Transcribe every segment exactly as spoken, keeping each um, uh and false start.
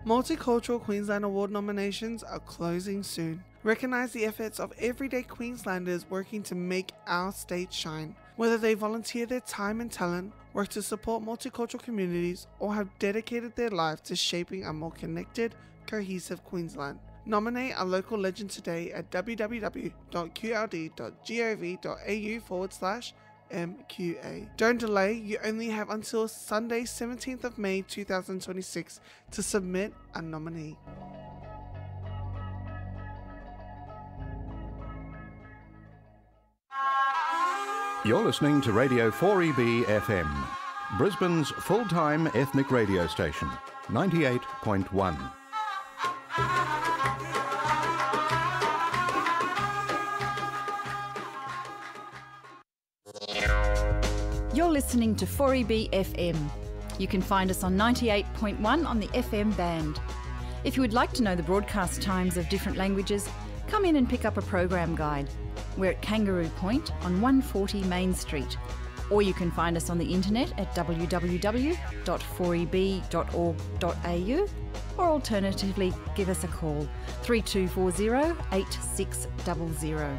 Multicultural Queensland Award nominations are closing soon. Recognise the efforts of everyday Queenslanders working to make our state shine. Whether they volunteer their time and talent, work to support multicultural communities, or have dedicated their life to shaping a more connected, cohesive Queensland. Nominate a local legend today at www.qld.gov.au forward slash M Q A. Don't delay, you only have until Sunday seventeenth of May two thousand twenty-six to submit a nominee. You're listening to Radio four E B F M, Brisbane's full-time ethnic radio station, ninety-eight point one. You're listening to four E B F M. You can find us on ninety-eight point one on the F M band. If you would like to know the broadcast times of different languages, come in and pick up a program guide. We're at Kangaroo Point on one forty Main Street. Or you can find us on the internet at w w w dot four e b dot org dot a u, or alternatively give us a call three two four zero eight six zero zero.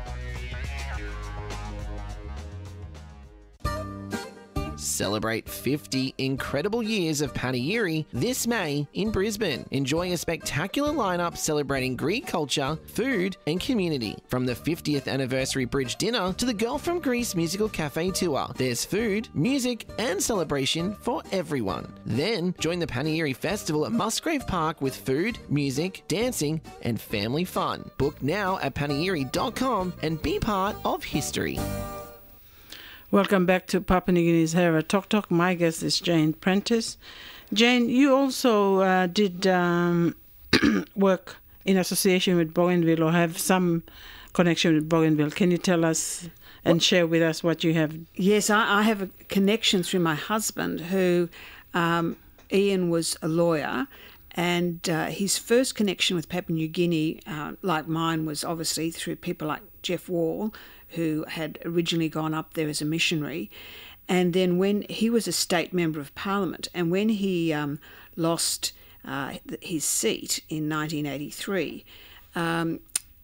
Celebrate fifty incredible years of Panegyri this May in Brisbane. Enjoy a spectacular lineup celebrating Greek culture, food and community. From the fiftieth anniversary bridge dinner to the Girl from Greece musical cafe tour, there's food, music and celebration for everyone. Then join the Panegyri Festival at Musgrave Park with food, music, dancing and family fun. Book now at panegyri dot com and be part of history. Welcome back to Papua New Guinea's Hera Talk Talk. My guest is Jane Prentice. Jane, you also uh, did um, work in association with Bougainville, or have some connection with Bougainville. Can you tell us and share with us what you have? Yes, I, I have a connection through my husband, who um, Ian was a lawyer, and uh, his first connection with Papua New Guinea, uh, like mine, was obviously through people like Jeff Wall, who had originally gone up there as a missionary. And then when he was a state member of parliament, and when he um, lost uh, his seat in nineteen eighty-three, um,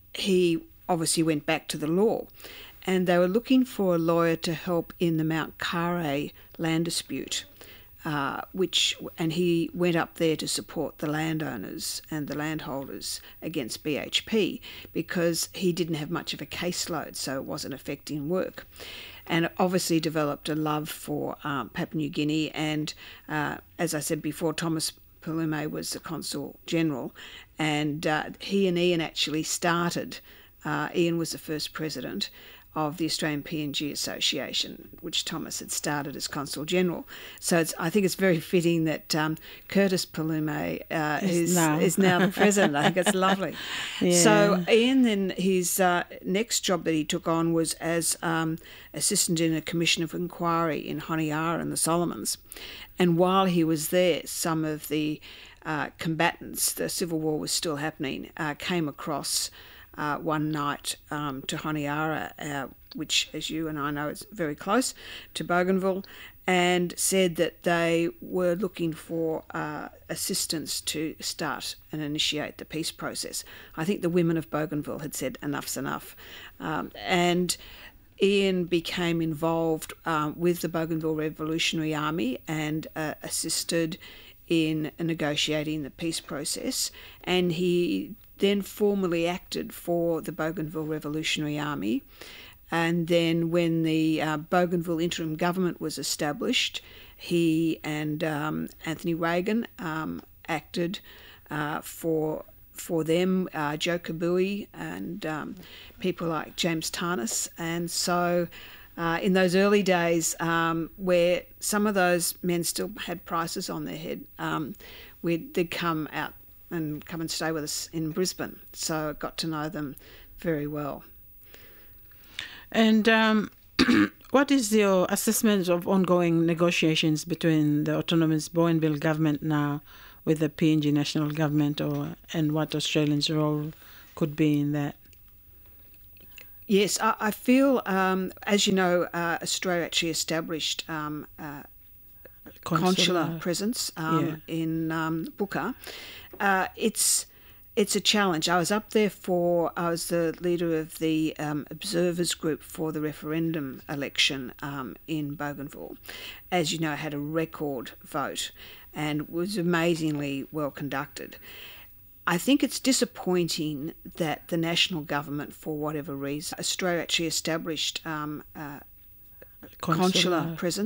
he obviously went back to the law. And they were looking for a lawyer to help in the Mount Kare land dispute. Uh, which and he went up there to support the landowners and the landholders against B H P, because he didn't have much of a caseload, so it wasn't affecting work. And obviously developed a love for um, Papua New Guinea, and uh, as I said before, Thomas Palume was the Consul General, and uh, he and Ian actually started, uh, Ian was the first president of the Australian P N G Association, which Thomas had started as Consul General. So it's, I think it's very fitting that um, Curtis Palume uh, is, now. is now the president. I think it's lovely. Yeah. So Ian, then his uh, next job that he took on was as um, assistant in a commission of inquiry in Honiara and the Solomons. And while he was there, some of the uh, combatants, the civil war was still happening, uh, came across Uh, one night um, to Honiara, uh, which, as you and I know, is very close to Bougainville, and said that they were looking for uh, assistance to start and initiate the peace process. I think the women of Bougainville had said enough's enough. Um, and Ian became involved uh, with the Bougainville Revolutionary Army and uh, assisted in negotiating the peace process, and he then formally acted for the Bougainville Revolutionary Army. And then when the uh, Bougainville interim government was established, he and um, Anthony Reagan um, acted uh, for for them, uh, Joe Kabui and um, people like James Tarnas. And so uh, in those early days, um, where some of those men still had prices on their head, um, we'd, they'd come out and come and stay with us in Brisbane. So I got to know them very well. And um, what is your assessment of ongoing negotiations between the autonomous Bougainville government now with the P N G national government, or and what Australians' role could be in that? Yes, I, I feel, um, as you know, uh, Australia actually established um, uh, consular, consular presence um, yeah. in um, Booker. Uh, it's it's a challenge. I was up there for, I was the leader of the um, observers group for the referendum election um, in Bougainville. As you know, it had a record vote and was amazingly well conducted. I think it's disappointing that the national government, for whatever reason, Australia actually established um, uh, consular, consular presence.